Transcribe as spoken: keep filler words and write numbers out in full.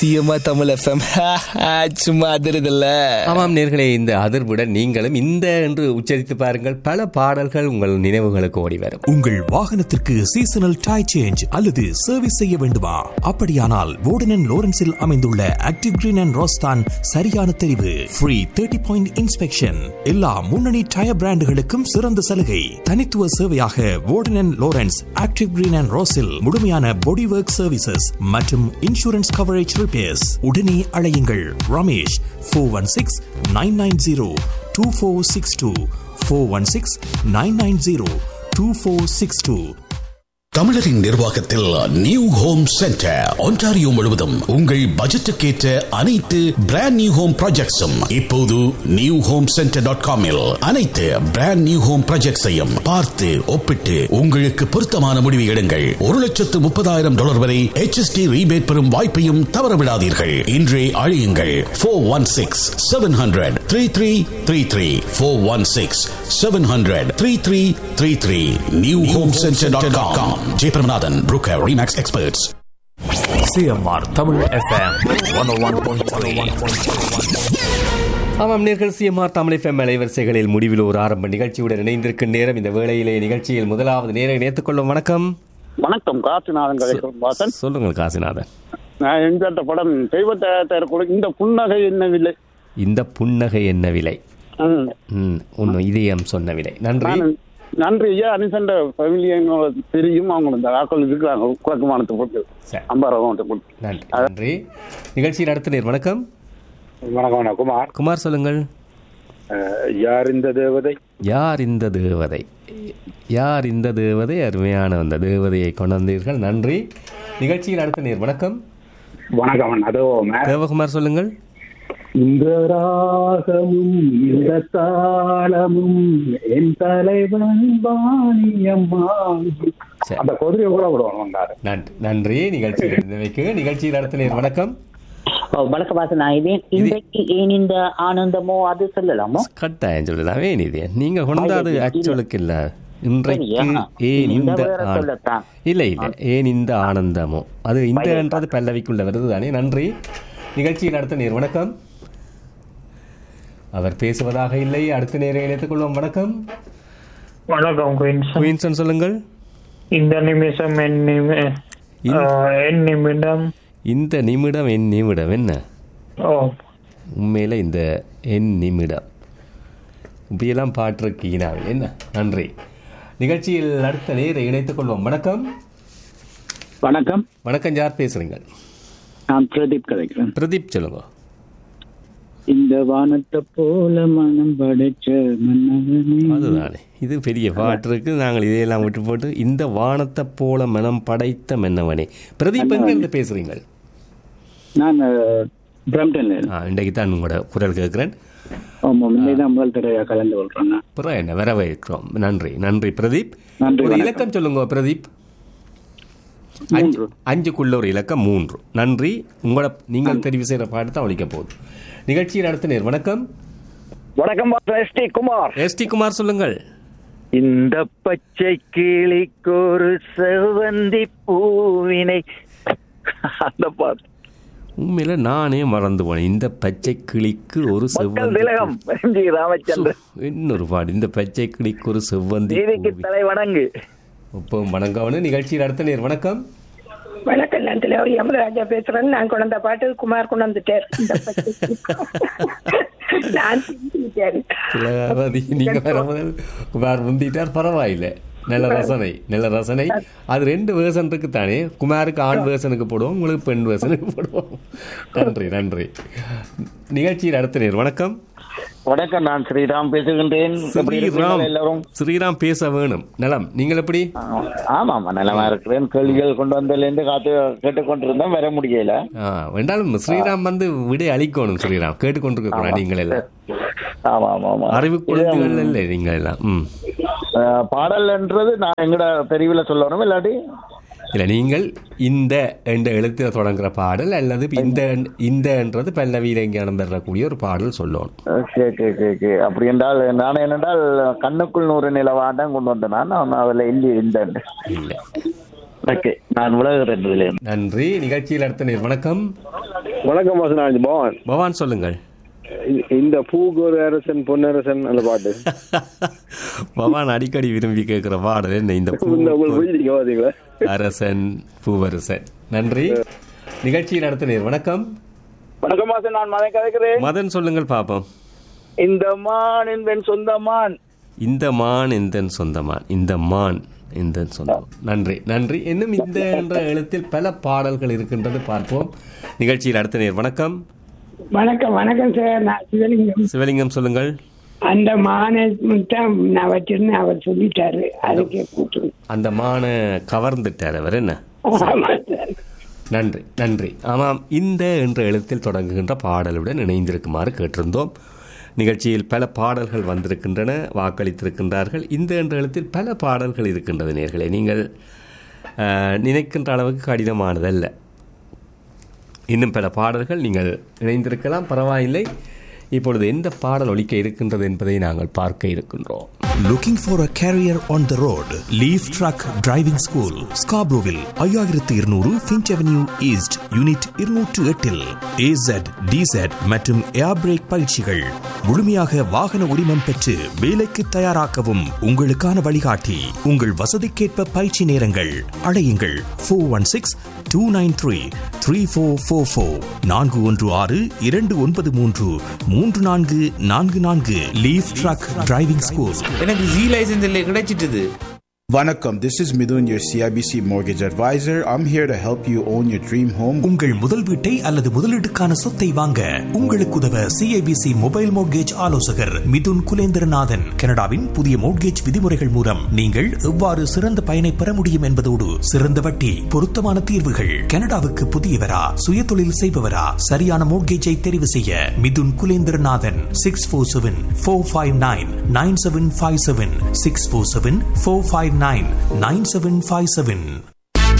சத்தியமா தமிழ் எஃப்எம் சும்மா அதிருதில்ல. ஆமாம் நேர்களே, இந்த அதிர்வுடன் நீங்களும் இந்த என்று உச்சரித்து பாருங்கள். பல பாடல்கள் உங்கள் நினைவுகளுக்கு ஓடி வரும். உங்கள் வாகனத்திற்கு சீசனல் டயர் சேஞ்ச் அல்லது சர்வீஸ் செய்ய வேண்டுமா? அப்படியானால் வோர்டன் லோரன்ஸில் அமைந்துள்ள ஆக்டிவ் கிரீன் அண்ட் ரோஸ் தான் சரியான தெரிவு. ஃப்ரீ தேர்ட்டி பாயிண்ட் இன்ஸ்பெக்ஷன், எல்லா முன்னணி டயர் பிராண்டுகளுக்கும் சிறந்த சலுகை. தனித்துவ சேவையாக வோர்டன் லோரன்ஸ் ஆக்டிவ் கிரீன் அண்ட் ரோஸில் முழுமையான பாடி ஒர்க் சர்வீசஸ் மற்றும் இன்சூரன்ஸ் கவரேஜ் ரிப்பேர்ஸ். உடனே அழையுங்கள் Ramesh four one six nine nine zero two four six two four one six nine nine zero two four six two. தமிழரின் நிர்வாகத்தில் நியூ ஹோம் சென்டர் ஒன்டாரியோ முழுவதும் உங்கள் பட்ஜெட்டுக்கேற்ற அனைத்து brand new home ப்ராஜெக்ட்ஸும் இப்போது new home centre dot காமில் அனைத்து brand new home ப்ராஜெக்ட்ஸையும் பார்த்து ஒப்பிட்டு உங்களுக்கு பொருத்தமான முடிவு எடுங்கள். ஒரு லட்சத்து முப்பதாயிரம் டாலர் வரை எச் எஸ் டி ரீபேட் பெறும் வாய்ப்பையும் தவறவிடாதீர்கள். இன்றே அழையுங்கள் four one six seven hundred three three three three four one six seven hundred three three three three new home centre dot com. Jayabramanathan Broker Remax Experts. CMR Tamil FM one ஓ one point three. ஆமாம் நேர்கள், CMR Tamil FM அலைவரிசைகளில் முடிவில் ஒரு ஆரம்ப நிகழ்ச்சியுடன் இணைந்திருக்கும் நேரம். இந்த வேளையிலே நிகழ்ச்சியில் முதலாவது நேரை இணைத்துக் கொள்ளும். வணக்கம். வணக்கம், காசிநாதன் வாசன். சொல்லுங்கள் காசிநாதன். நான் எந்த படம் தெய்வத்தை இந்த புன்னகை என்ன விலை, இந்த புன்னகை என்ன விலை, உன்னும் இதயம் சொன்ன விலை. நன்றி நன்றி ஐயா. அனிசண்ட ஃபேமிலியோட தெரியும், அவங்க இந்த ஆக்கள் இருக்கிறாங்க குழக்கமானத்தை போட்டு அம்பாரத்தை போட்டு. நன்றி நன்றி. நிகழ்ச்சியில் நடத்தினர். வணக்கம். வணக்கம் குமார். குமார் சொல்லுங்கள். யார் இந்த தேவதை, யார் இந்த தேவதை, யார் இந்த தேவதை. அருமையான அந்த தேவதையை கொண்டீர்கள். நன்றி. நிகழ்ச்சியில் நடத்தினர். வணக்கம். வணக்கம். அதோ தேவகுமார் சொல்லுங்கள். இந்த ராகமும் இந்த தாளமும் என் தலைவன் பாணியம்மா. அந்த குதிரையை கூட விடுவாங்க. நன்றி நன்றி. நிகழ்ச்சியில் நிகழ்ச்சியில் நடத்தினர். வணக்கம். வணக்கம் வாசன். இன்றைக்கு ஏன் இந்த ஆனந்தமோ அது சொல்லலாமோ? கட்டாயம் சொல்லலாம். ஏன் இது நீங்க கொண்டாது அச்சொலுக்கு இல்ல. இன்றைக்கு ஏன் இந்த இல்ல இல்ல ஏன் இந்த ஆனந்தமோ அது இந்த என்றது பல்லவிக்குள்ள வருது தானே. நன்றி. நிகழ்ச்சியில் நடத்தினர். வணக்கம். அவர் பேசுவதாக இல்லை. அடுத்த நேரம் இணைத்துக் கொள்வோம். வணக்கம். வணக்கம் குயின்சன். சொல்லுங்கள். இந்த நிமிஷம் என் நிமிடம், இந்த நிமிடம் என் நிமிடம் என்ன உண்மையில இந்த என் நிமிடம் இப்படியெல்லாம் பாட்டிருக்கீனாவில் என்ன. நன்றி. நிகழ்ச்சியில் அடுத்த நேரம் இணைத்துக் கொள்வோம். வணக்கம். வணக்கம். வணக்கம். யார் பேசுறீங்க? நான் பிரதீப் கதைக்கிறேன். பிரதீப் சொல்லுங்க. இந்த வானத்தை போல மனம் படைச்ச மன்னவனே. அதுதானே, இது பெரிய பாட்டு இருக்கு. நாங்கள் இதையெல்லாம் விட்டு போட்டு இந்த வானத்தை போல மனம் படைத்த மன்னவனே. பிரதீப் எங்க இருந்து பேசுறீங்க? நான் பிரம்டன்ல. இன்றைக்கு தான் உங்களோட குரல் கேட்கிறேன். முதல் தடவை கலந்து கொள்றேன். அப்புறம் என்ன வரவேற்கிறோம். நன்றி நன்றி பிரதீப். ஒரு இலக்கம் சொல்லுங்க பிரதீப். அஞ்சுக்குள்ள ஒரு இலக்கம் மூன்று. நன்றி. உங்களோட நீங்கள் தெரிவு செய்யற பாட்டு தான் ஒழிக்க போகுது. நிகழ்ச்சியில் நடத்தினர். வணக்கம். வணக்கம். S T Kumar. S T Kumar சொல்லுங்கள். இந்த பச்சை கிளிக்கொரு செவ்வந்தி பூவினை. அந்த பாட்டு உண்மையில நானே மறந்து போனேன். இந்த பச்சை கிளிக்கு ஒரு செவ்வந்தி. ராமச்சந்திரன். இன்னொரு பாடு. இந்த பச்சை கிளிக்கு ஒரு செவ்வந்தி தலை வணங்கு. இப்போ வணங்கவனு. நிகழ்ச்சியில் நடத்தினர். வணக்கம். வணக்கம். நான் தலைவர் யமராஜா பேசுறேன். நான் கொண்ட பாட்டு குமார் கொண்டு வந்துட்டார். நீங்க குமார் முந்திட்டார். பரவாயில்லை. நல்ல ரசனை, நல்ல ரசனை. அது ரெண்டு வேர்ஷன் இருக்கு தானே. குமாருக்கு ஆண் வேர்ஷனுக்கு போடுவோம், உங்களுக்கு பெண் வேர்ஷனுக்கு போடுவோம். நன்றி நன்றி. நிகழ்ச்சியில் நடத்தினர். வணக்கம். வணக்கம். நான் ஸ்ரீராம் பேசுகின்றேன். ஸ்ரீராம். எல்லாரும் ஸ்ரீராம் பேச வேணும். நலம். நீங்கள் எப்படி? ஆமா ஆமா நலமா இருக்கிறேன். கேள்விகள் கொண்டு வந்ததுலேருந்து காத்து கேட்டுக்கொண்டிருந்தோம், வர முடியல. வேண்டாலும் ஸ்ரீராம் வந்து விடை அளிக்கணும். ஸ்ரீராம் கேட்டுக்கொண்டிருக்க கூடாது. நீங்கள் எல்லாம் ஆமா ஆமா ஆமா அறிவு குழந்தைகள் இல்லை நீங்கள் எல்லாம். ம் பாடல் என்றது நான் எங்கட தெரிவில சொல்லணும் இல்லாட்டி இல்லை. நீங்கள் இந்த என்ற எழுத்தில் தொடங்குற பாடல் அல்லது இந்த இந்த என்றது பல்லவியில் எங்கே இடம்பெறக்கூடிய ஒரு பாடல் சொல்லணும். அப்படி என்றால் நான் என்னென்றால் கண்ணுக்குள் நூறு நிலவாட்டம் கொண்டு வந்தேன். நான் அதில் இல்லை இந்த இல்லை. ஓகே, நான் உலக. நன்றி. நிகழ்ச்சியில் அடுத்த நேர். வணக்கம். வணக்கம் வாசனாஜ். பவான் பவான் சொல்லுங்கள். இந்த பூகோர் அரசன் பொன்னரசன் அந்த பாட்டு பவான் அடிக்கடி விரும்பி கேட்கிற பாடல் என்ன? இந்த அரசன் பூவரசன். நன்றி. நிகழ்ச்சியில் நடத்தினீர். வணக்கம். வணக்கம் வாசன், நான் மதன் கதைக்கிறேன். மதன் சொல்லுங்கள் பாப்போம். இந்த மான் என்பன் சொந்த மான். இந்த மான் எந்தன் சொந்தமான். இந்த மான் இந்த சொந்தம். நன்றி நன்றி. இன்னும் இந்த என்ற எழுத்தில் பல பாடல்கள் இருக்கின்றது, பார்ப்போம். நிகழ்ச்சியில் அடுத்த நேர். வணக்கம். வணக்கம். வணக்கம் சார், நான் சிவலிங்கம். சிவலிங்கம் சொல்லுங்கள். அந்த மானை நான் வச்சிருந்தேன், அவர் சொல்லிட்டாரு, அதுக்கே கூட்டு அந்த மானை கவர்ந்துட்டார் அவர். என்ன? நன்றி நன்றி. ஆமாம், இந்த என்ற எழுத்தில் தொடங்குகின்ற பாடலுடன் இணைந்திருக்குமாறு கேட்டிருந்தோம். நிகழ்ச்சியில் பல பாடல்கள் வந்திருக்கின்றன, வாக்களித்திருக்கின்றார்கள். இந்த என்ற எழுத்தில் பல பாடல்கள் இருக்கின்றது நேர்களே. நீங்கள் நினைக்கின்ற அளவுக்கு கடினமானதல்ல. இன்னும் பல பாடல்கள் நீங்கள் இணைந்திருக்கலாம், பரவாயில்லை. இப்பொழுது எந்த பாடல் ஒலிக்க இருக்கின்றது என்பதை நாங்கள் பார்க்க இருக்கின்றோம். Looking for a career on the road? Leaf Truck Driving School, Scarboroughville, ஐயாயிரத்து இருநூறு Finch Avenue East, Unit இருநூற்று எட்டில் A Z, D Z மற்றும் ஏர் பிரேக் பயிற்சிகள். முழுமையாக வாகன உரிமம் பெற்று வேலைக்கு தயாராக்கவும் உங்களுக்கான வழிகாட்டி. உங்கள் வசதிக்கேற்ப பயிற்சி நேரங்கள். அழையுங்கள் four one six two nine three three four four four நான்கு ஒன்று ஆறு இரண்டு ஒன்பது மூன்று மூன்று நான்கு நான்கு நான்கு. Leaf drug driving school. எனக்கு ஜி லைசன்ஸ் இல்லை, கிடைச்சிட்டது. Vanakkam, this is Midun, your C I B C mortgage advisor. I'm here to help you own your dream home. உங்கள் முதல் வீட்டை அல்லது முதலீட்டுக்கான சொத்தை வாங்க உங்களுக்கு உதவ C I B C mobile mortgage ஆலோசகர் மிதுன் குலேந்திரநாதன். கனடாவின் புதிய மோட்கேஜ் விதிமுறைகள் மூலம் நீங்கள் எவ்வாறு சிறந்த பயனை பெற முடியும் என்பதோடு சிறந்த வட்டி, பொருத்தமான தீர்வுகள். கனடாவுக்கு புதியவரா, சுய தொழில் செய்பவரா, சரியான மோட்கேஜை தெரிவு செய்ய Mithun Kulendranathan. Six four seven four five nine nine seven five seven six four seven four five nine nine seven five seven.